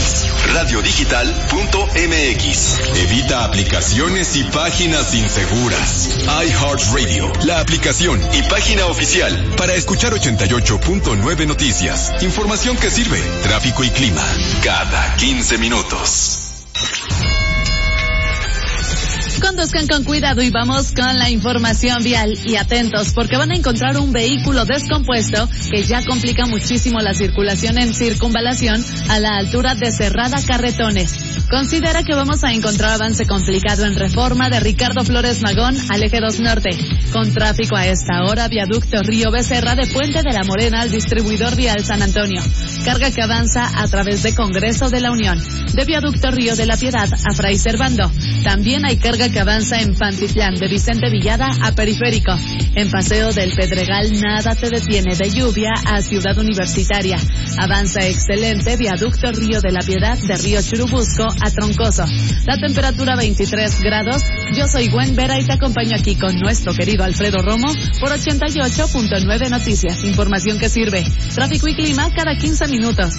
Radiodigital.mx. Evita aplicaciones y páginas inseguras. iHeartRadio, la aplicación y página oficial para escuchar 88.9 Noticias. Información que sirve. Tráfico y clima cada 15 minutos. Conduzcan con cuidado y vamos con la información vial y atentos porque van a encontrar un vehículo descompuesto que ya complica muchísimo la circulación en circunvalación a la altura de Cerrada Carretones. Considera que vamos a encontrar avance complicado en Reforma de Ricardo Flores Magón al Eje 2 Norte, con tráfico a esta hora viaducto Río Becerra de Puente de la Morena al distribuidor vial San Antonio. Carga que avanza a través de Congreso de la Unión, de viaducto Río de la Piedad a Fray Servando. También hay carga que avanza en Pantitlán de Vicente Villada a Periférico. En Paseo del Pedregal nada te detiene de lluvia a Ciudad Universitaria. Avanza excelente viaducto Río de la Piedad de Río Churubusco a Troncoso. La temperatura 23 grados. Yo soy Gwen Vera y te acompaño aquí con nuestro querido Alfredo Romo por 88.9 Noticias. Información que sirve. Tráfico y clima cada 15 minutos.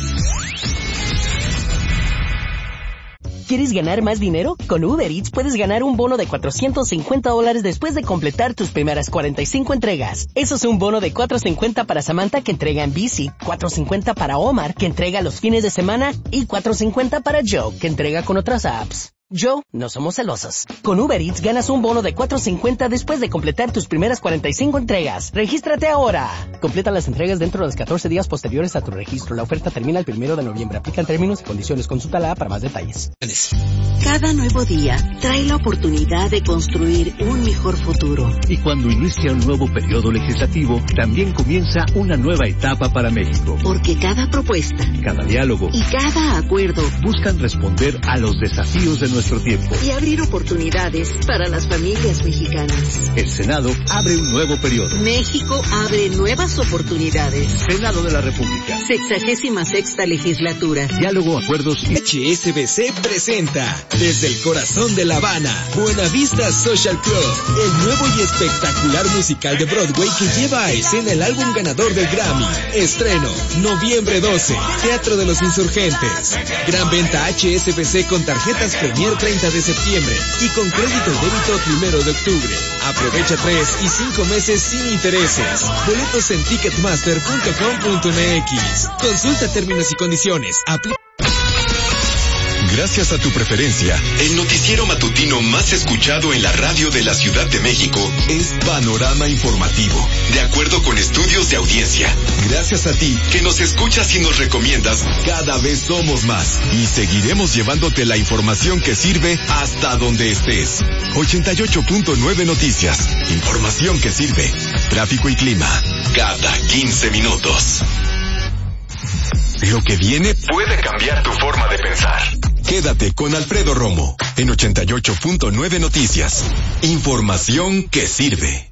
¿Quieres ganar más dinero? Con Uber Eats puedes ganar un bono de $450 después de completar tus primeras 45 entregas. Eso es un bono de $450 para Samantha, que entrega en bici, $450 para Omar, que entrega los fines de semana, y $450 para Joe, que entrega con otras apps. Joe, no somos celosos. Con Uber Eats ganas un bono de $450 después de completar tus primeras 45 entregas. ¡Regístrate ahora! Completa las entregas dentro de los 14 días posteriores a tu registro. La oferta termina el 1 de noviembre. Aplican términos y condiciones. Consulta la app para más detalles. Cada nuevo día trae la oportunidad de construir un mejor futuro. Y cuando inicia un nuevo periodo legislativo, también comienza una nueva etapa para México. Porque cada propuesta, cada diálogo y cada acuerdo buscan responder a los desafíos de nuestro tiempo y abrir oportunidades para las familias mexicanas. El Senado abre un nuevo periodo. México abre nuevas oportunidades. Senado de la República. 66ª legislatura. Diálogo, acuerdos y... HSBC presenta desde el corazón de La Habana, Buenavista Social Club, el nuevo y espectacular musical de Broadway que lleva a escena el álbum ganador del Grammy. Estreno, noviembre 12, Teatro de los Insurgentes. Gran venta HSBC con tarjetas Premier 30 de septiembre y con crédito y débito 1 de octubre. Aprovecha 3 y 5 meses sin intereses. Boletos en ticketmaster.com.mx. Consulta términos y condiciones. Gracias a tu preferencia, el noticiero matutino más escuchado en la radio de la Ciudad de México es Panorama Informativo, de acuerdo con estudios de audiencia. Gracias a ti, que nos escuchas y nos recomiendas, cada vez somos más y seguiremos llevándote la información que sirve hasta donde estés. 88.9 Noticias, información que sirve. Tráfico y clima, cada 15 minutos. Lo que viene puede cambiar tu forma de pensar. Quédate con Alfredo Romo en 88.9 Noticias. Información que sirve.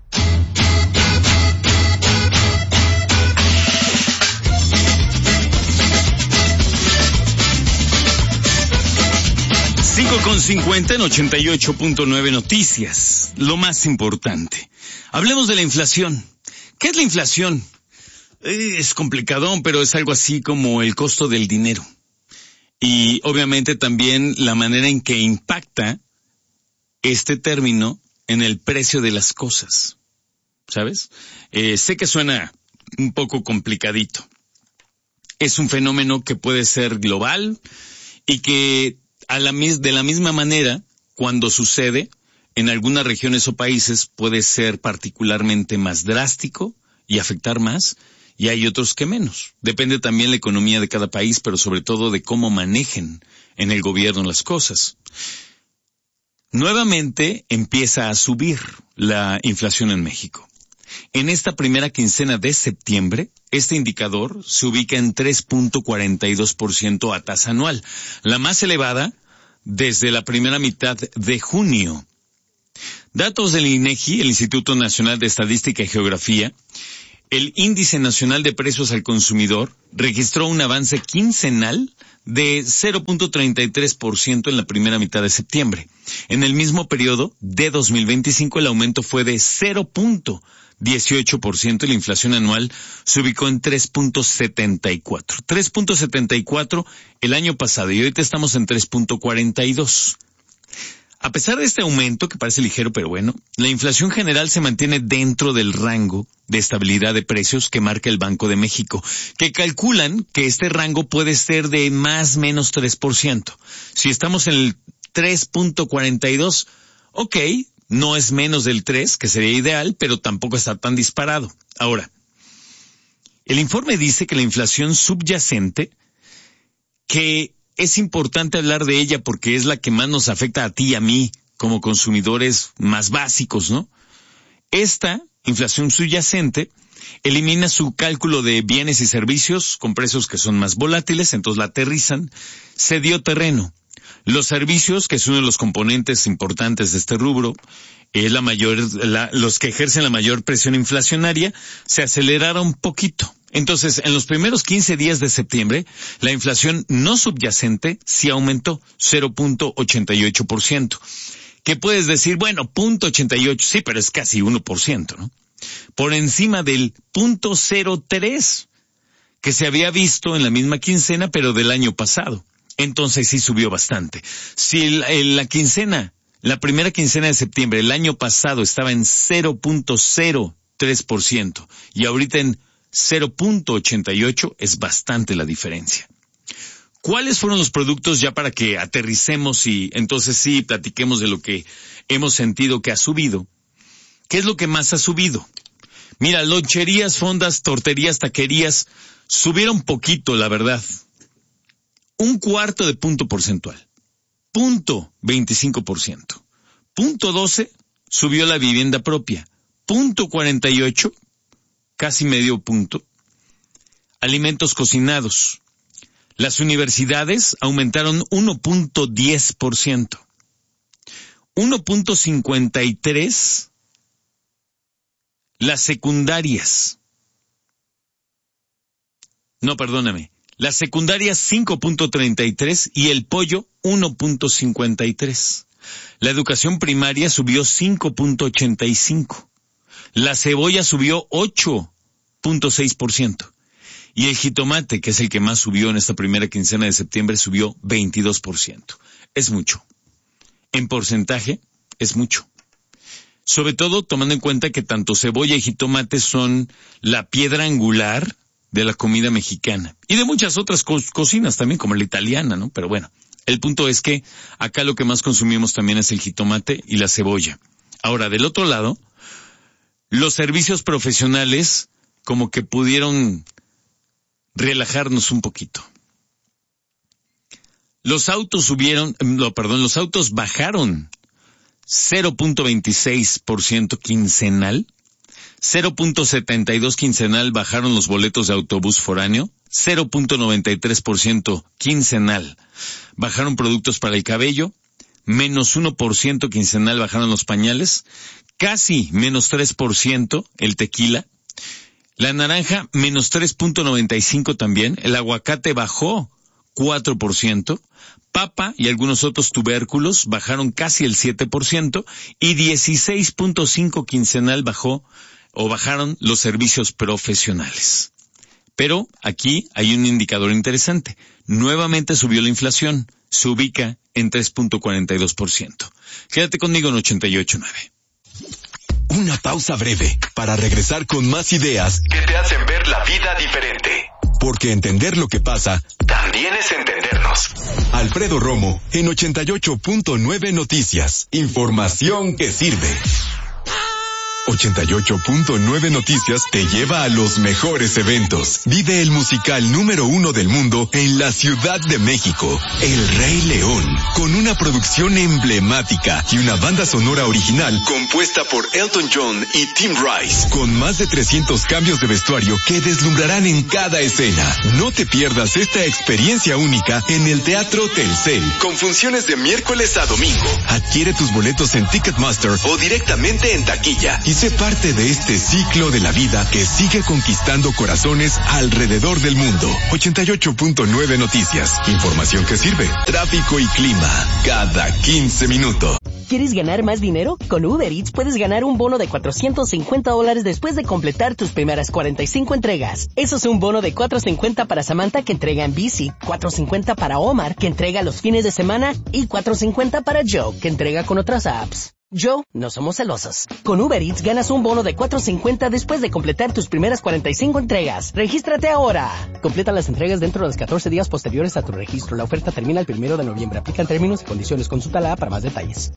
5:50 en 88.9 Noticias. Lo más importante. Hablemos de la inflación. ¿Qué es la inflación? Es complicadón, pero es algo así como el costo del dinero. Y obviamente también la manera en que impacta este término en el precio de las cosas. ¿Sabes? Sé que suena un poco complicadito. Es un fenómeno que puede ser global y que de la misma manera, cuando sucede en algunas regiones o países, puede ser particularmente más drástico y afectar más, y hay otros que menos. Depende también la economía de cada país, pero sobre todo de cómo manejen en el gobierno las cosas. Nuevamente empieza a subir la inflación en México. En esta primera quincena de septiembre, este indicador se ubica en 3.42% a tasa anual, la más elevada desde la primera mitad de junio. Datos del INEGI, el Instituto Nacional de Estadística y Geografía, el Índice Nacional de Precios al Consumidor registró un avance quincenal de 0.33% en la primera mitad de septiembre. En el mismo periodo de 2025 el aumento fue de 0.18% y la inflación anual se ubicó en 3.74. 3.74 el año pasado y ahorita estamos en 3.42. A pesar de este aumento, que parece ligero, pero bueno, la inflación general se mantiene dentro del rango de estabilidad de precios que marca el Banco de México, que calculan que este rango puede ser de más o menos 3%. Si estamos en el 3.42, ok, no es menos del 3, que sería ideal, pero tampoco está tan disparado. Ahora, el informe dice que la inflación subyacente, que es importante hablar de ella porque es la que más nos afecta a ti y a mí como consumidores más básicos, ¿no? Esta inflación subyacente elimina su cálculo de bienes y servicios con precios que son más volátiles, entonces la aterrizan, se dio terreno. Los servicios, que es uno de los componentes importantes de este rubro, los que ejercen la mayor presión inflacionaria, se aceleraron un poquito. Entonces, en los primeros 15 días de septiembre, la inflación no subyacente sí aumentó 0.88%. ¿Qué puedes decir? Bueno, 0.88, sí, pero es casi 1%, ¿no? Por encima del 0.03 que se había visto en la misma quincena, pero del año pasado. Entonces sí subió bastante. Si la primera quincena de septiembre, el año pasado estaba en 0.03% y ahorita en 0.88, es bastante la diferencia. ¿Cuáles fueron los productos ya para que aterricemos y entonces sí platiquemos de lo que hemos sentido que ha subido? ¿Qué es lo que más ha subido? Mira, loncherías, fondas, torterías, taquerías, subieron poquito, la verdad. 1/4 de punto porcentual. 0.25%. 0.12 subió la vivienda propia. 0.48, casi medio punto. Alimentos cocinados. Las universidades aumentaron 1.10%. 1.53 las secundarias. No, perdóname. Las secundarias 5.33 y el pollo 1.53. La educación primaria subió 5.85. La cebolla subió 8.6%. Y el jitomate, que es el que más subió en esta primera quincena de septiembre, subió 22%. Es mucho. En porcentaje, es mucho. Sobre todo tomando en cuenta que tanto cebolla y jitomate son la piedra angular de la comida mexicana. Y de muchas otras cocinas también, como la italiana, ¿no? Pero bueno, el punto es que acá lo que más consumimos también es el jitomate y la cebolla. Ahora, del otro lado, los servicios profesionales como que pudieron relajarnos un poquito. Los autos bajaron 0.26% quincenal, 0.72 quincenal bajaron los boletos de autobús foráneo, 0.93% quincenal. Bajaron productos para el cabello, menos 1% quincenal bajaron los pañales, casi menos 3% el tequila. La naranja, menos 3.95 también. El aguacate bajó 4%. Papa y algunos otros tubérculos bajaron casi el 7% y 16.5 quincenal bajaron los servicios profesionales. Pero aquí hay un indicador interesante. Nuevamente subió la inflación. Se ubica en 3.42%. Quédate conmigo en 88.9. Una pausa breve para regresar con más ideas que te hacen ver la vida diferente. Porque entender lo que pasa también es entendernos. Alfredo Romo en 88.9 Noticias. Información que sirve. 88.9 Noticias te lleva a los mejores eventos. Vive el musical número 1 del mundo en la Ciudad de México, El Rey León, con una producción emblemática y una banda sonora original compuesta por Elton John y Tim Rice, con más de 300 cambios de vestuario que deslumbrarán en cada escena. No te pierdas esta experiencia única en el Teatro Telcel, con funciones de miércoles a domingo. Adquiere tus boletos en Ticketmaster o directamente en taquilla y sé parte de este ciclo de la vida que sigue conquistando corazones alrededor del mundo. 88.9 Noticias. Información que sirve. Tráfico y clima. Cada 15 minutos. ¿Quieres ganar más dinero? Con Uber Eats puedes ganar un bono de $450 después de completar tus primeras 45 entregas. Eso es un bono de $450 para Samantha, que entrega en bici, $450 para Omar, que entrega los fines de semana, y $450 para Joe, que entrega con otras apps. Joe, no somos celosos. Con Uber Eats ganas un bono de $450 después de completar tus primeras 45 entregas. ¡Regístrate ahora! Completa las entregas dentro de los 14 días posteriores a tu registro. La oferta termina el 1 de noviembre. Aplican términos y condiciones. Consulta la app para más detalles.